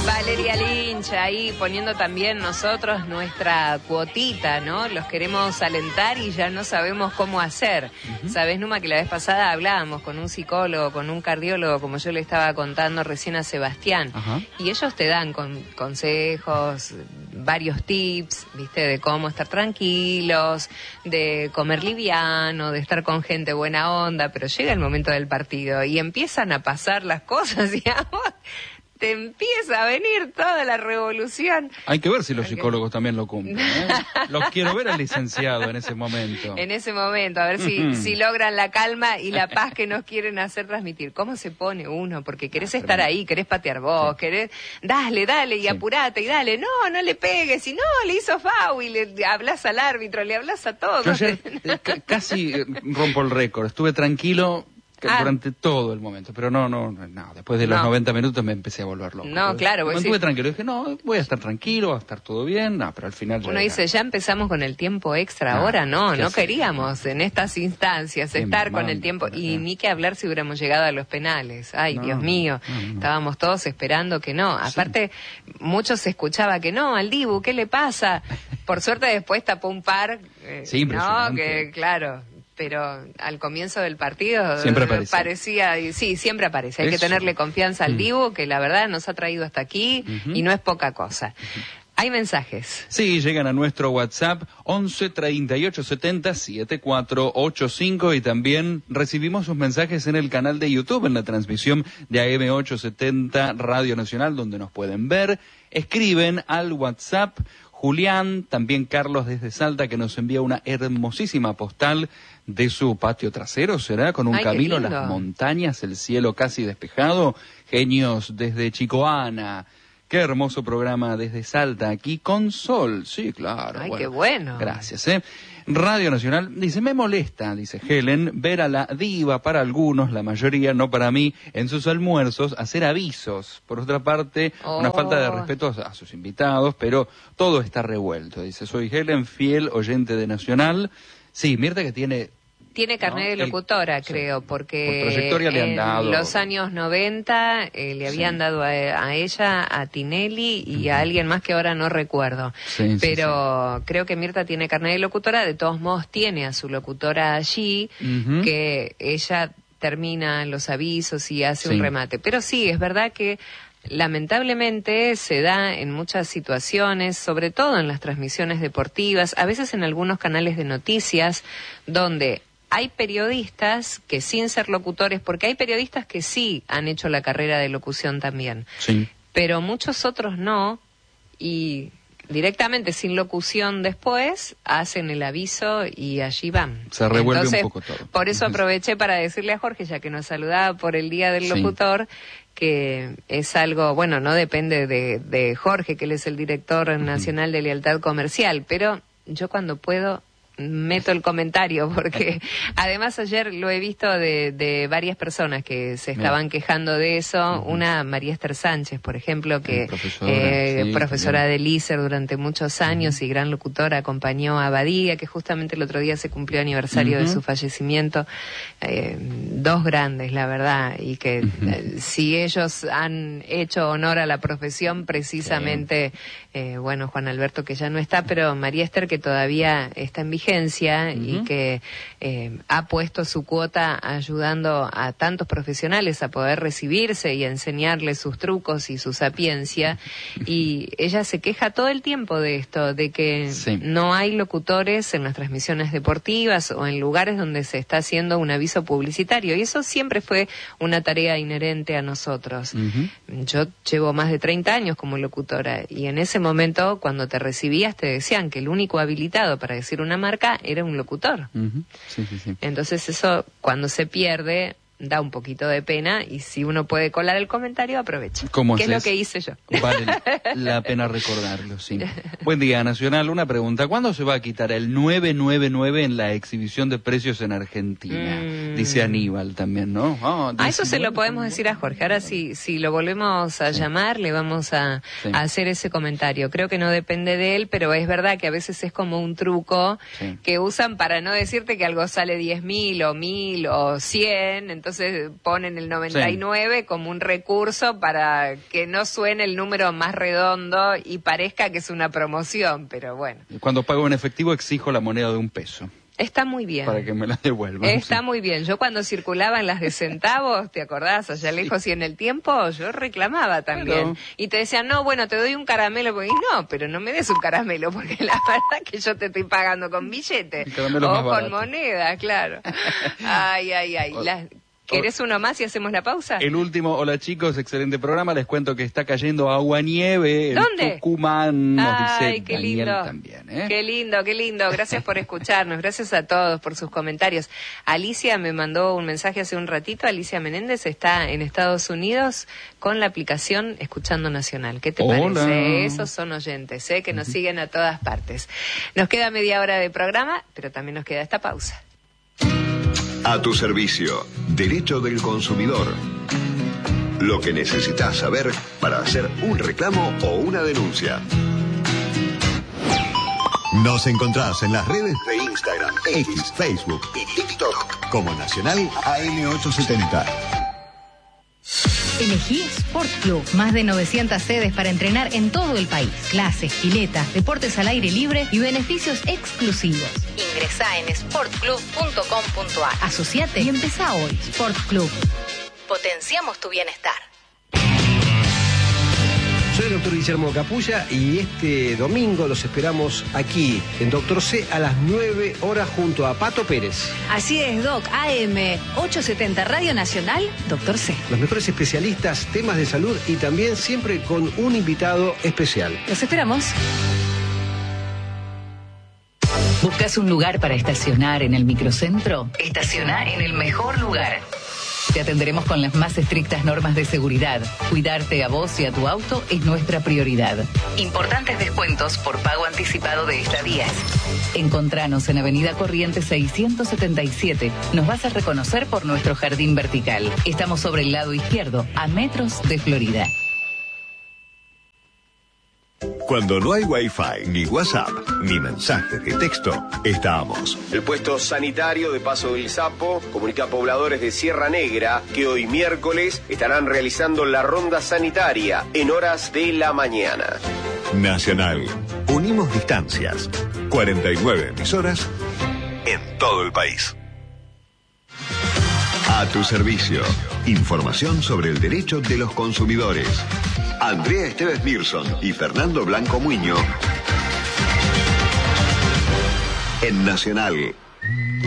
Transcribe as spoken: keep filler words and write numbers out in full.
Valeria Lynch ahí poniendo también nosotros nuestra cuotita, ¿no? Los queremos alentar y ya no sabemos cómo hacer. Uh-huh. Sabés, Numa, que la vez pasada hablábamos con un psicólogo, con un cardiólogo, como yo le estaba contando recién a Sebastián. Uh-huh. Y ellos te dan con, consejos, varios tips, ¿viste? De cómo estar tranquilos, de comer liviano, de estar con gente buena onda, pero llega el momento del partido y empiezan a pasar las cosas y a vos te empieza a venir toda la revolución. Hay que ver si los psicólogos también lo cumplen, ¿eh? Los quiero ver al licenciado en ese momento. En ese momento, a ver si, uh-huh. si logran la calma y la paz que nos quieren hacer transmitir. ¿Cómo se pone uno? Porque querés ah, estar ahí, querés patear vos, sí. querés... Dale, dale, y sí. apurate, y dale. No, no le pegues, y no, le hizo foul, y le hablas al árbitro, le hablas a todos. Yo ayer c- casi rompo el récord, estuve tranquilo... Ah. Durante todo el momento, pero no, no, no, después de los no. noventa minutos me empecé a volver loco. No, claro. Cuando estuve tranquilo, dije, no, voy a estar tranquilo, va a estar todo bien, no, pero al final... Uno dice, ya empezamos con el tiempo extra, ah, ahora no, no queríamos en estas instancias estar con el tiempo, y ni que hablar si hubiéramos llegado a los penales. Ay, no, Dios mío, no, no. estábamos todos esperando que no. Aparte, sí. muchos se escuchaba que no, al Dibu, ¿qué le pasa? Por suerte después tapó un par, eh, sí, no, que claro... pero al comienzo del partido siempre parecía, sí, siempre aparece. Hay Eso. que tenerle confianza al mm. Dibu, que la verdad nos ha traído hasta aquí uh-huh. y no es poca cosa. Uh-huh. Hay mensajes. Sí, llegan a nuestro WhatsApp once treinta y ocho setenta setenta y cuatro ochenta y cinco y también recibimos sus mensajes en el canal de YouTube, en la transmisión de A M ochocientos setenta Radio Nacional, donde nos pueden ver. Escriben al WhatsApp. Julián, también Carlos desde Salta, que nos envía una hermosísima postal de su patio trasero, ¿será? Con un Ay, camino a las montañas, el cielo casi despejado. Genios desde Chicoana. Qué hermoso programa desde Salta, aquí con sol. Sí, claro. Ay, bueno, qué bueno. Gracias, ¿eh? Radio Nacional, dice, me molesta, dice Helen, ver a la diva, para algunos, la mayoría, no para mí, en sus almuerzos, hacer avisos. Por otra parte, oh. una falta de respeto a, a sus invitados, pero todo está revuelto. Dice, soy Helen, fiel oyente de Nacional. Sí, Mirta que tiene... Tiene carnet ¿no? de locutora, el, creo, sí. porque por trayectoria le han en dado. los años noventa eh, le habían sí. dado a, a ella, a Tinelli y uh-huh. a alguien más que ahora no recuerdo. Sí, Pero sí, sí. creo que Mirta tiene carnet de locutora, de todos modos tiene a su locutora allí, uh-huh. que ella termina los avisos y hace sí. un remate. Pero sí, es verdad que lamentablemente se da en muchas situaciones, sobre todo en las transmisiones deportivas, a veces en algunos canales de noticias, donde hay periodistas que sin ser locutores, porque hay periodistas que sí han hecho la carrera de locución también, sí. pero muchos otros no, y directamente sin locución después hacen el aviso y allí van. Se revuelve Entonces, un poco todo. Por eso aproveché para decirle a Jorge, ya que nos saludaba por el Día del Locutor, sí. que es algo, bueno, no depende de, de Jorge, que él es el director uh-huh. nacional de Lealtad Comercial, pero yo cuando puedo meto el comentario, porque además ayer lo he visto de, de varias personas que se estaban Mira. quejando de eso. Uh-huh. Una, María Esther Sánchez, por ejemplo, que profesora, eh, sí, profesora del I S E R durante muchos años uh-huh. y gran locutora, acompañó a Badía, que justamente el otro día se cumplió aniversario uh-huh. de su fallecimiento. Eh, dos grandes, la verdad, y que uh-huh. eh, si ellos han hecho honor a la profesión, precisamente, sí. eh, bueno, Juan Alberto, que ya no está, pero María Esther, que todavía está en vigencia, Uh-huh. y que eh, ha puesto su cuota ayudando a tantos profesionales a poder recibirse y a enseñarles sus trucos y su sapiencia, y ella se queja todo el tiempo de esto, de que sí. no hay locutores en las transmisiones deportivas o en lugares donde se está haciendo un aviso publicitario, y eso siempre fue una tarea inherente a nosotros. Uh-huh. Yo llevo más de treinta años como locutora, y en ese momento, cuando te recibías, te decían que el único habilitado para decir una marca era un locutor. Uh-huh. Sí, sí, sí. Entonces eso, cuando se pierde, da un poquito de pena, y si uno puede colar el comentario, aprovecha. ¿Cómo ¿Qué haces? es lo que hice yo? Vale la pena recordarlo, sí. Buen día, Nacional. Una pregunta. ¿Cuándo se va a quitar el nueve nueve nueve en la exhibición de precios en Argentina? Mm. Dice Aníbal también, ¿no? Oh, a eso se lo podemos decir a Jorge. Ahora si, si lo volvemos a sí. llamar, le vamos a, sí. a hacer ese comentario. Creo que no depende de él, pero es verdad que a veces es como un truco sí. que usan para no decirte que algo sale diez mil o mil o cien, entonces entonces ponen el noventa y nueve sí. como un recurso para que no suene el número más redondo y parezca que es una promoción, pero bueno. Cuando pago en efectivo exijo la moneda de un peso. Está muy bien. Para que me la devuelvan. Está sí. muy bien. Yo cuando circulaban las de centavos, ¿te acordás? Allá sí. lejos y en el tiempo, yo reclamaba también. Pero... Y te decían, no, bueno, te doy un caramelo. Y no, pero no me des un caramelo, porque la verdad que yo te estoy pagando con billete. O con moneda, claro. Ay, ay, ay. Las... ¿Querés uno más y hacemos la pausa? El último, hola chicos, excelente programa. Les cuento que está cayendo agua nieve en ¿Dónde? Tucumán, nos Ay, dice qué Daniel lindo. también. ¿eh? Qué lindo, qué lindo. Gracias por escucharnos. Gracias a todos por sus comentarios. Alicia me mandó un mensaje hace un ratito. Alicia Menéndez está en Estados Unidos con la aplicación Escuchando Nacional. ¿Qué te Hola. parece? Esos son oyentes, ¿eh? Que nos uh-huh. siguen a todas partes. Nos queda media hora de programa, pero también nos queda esta pausa. A tu servicio, Derecho del Consumidor. Lo que necesitas saber para hacer un reclamo o una denuncia. Nos encontrás en las redes de Instagram, X, Facebook y TikTok como Nacional A M ochocientos setenta. Elegí Sport Club. Más de novecientas sedes para entrenar en todo el país. Clases, piletas, deportes al aire libre y beneficios exclusivos. Ingresá en sport club punto com punto a r. Asociate y empezá hoy. Sport Club. Potenciamos tu bienestar. Soy el doctor Guillermo Capulla y este domingo los esperamos aquí en Doctor C a las nueve horas junto a Pato Pérez. Así es, Doc. A M ochocientos setenta Radio Nacional, Doctor C. Los mejores especialistas, temas de salud y también siempre con un invitado especial. Los esperamos. ¿Buscas un lugar para estacionar en el microcentro? Estaciona en el mejor lugar. Te atenderemos con las más estrictas normas de seguridad. Cuidarte a vos y a tu auto es nuestra prioridad. Importantes descuentos por pago anticipado de estadías. Encontranos en Avenida Corrientes seiscientos setenta y siete. Nos vas a reconocer por nuestro jardín vertical. Estamos sobre el lado izquierdo, a metros de Florida. Cuando no hay Wi-Fi, ni WhatsApp, ni mensajes de texto, estamos. El puesto sanitario de Paso del Sapo comunica a pobladores de Sierra Negra que hoy miércoles estarán realizando la ronda sanitaria en horas de la mañana. Nacional. Unimos distancias. cuarenta y nueve emisoras en todo el país. A tu servicio. Información sobre el derecho de los consumidores. Andrea Esteves Mirson y Fernando Blanco Muñoz en Nacional.